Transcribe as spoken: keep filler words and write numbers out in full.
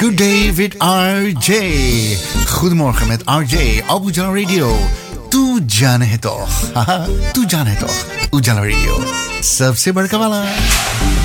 Good day with R J. Goedemorgen met R J op Ujala Radio. तू जाने है तो, हाँ तू जाने तो Ujala Radio सबसे बड़का वाला.